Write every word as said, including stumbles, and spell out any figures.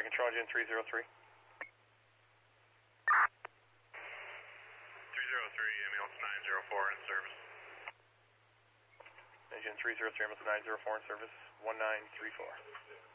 Control, engine three zero three. three zero three, ambulance nine zero four in service. Engine three zero three, ambulance nine zero four in service, one nine three four.